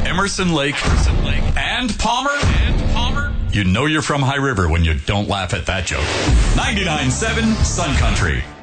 Emerson Lake, and Palmer. You know you're from High River when you don't laugh at that joke. 99.7 Sun Country.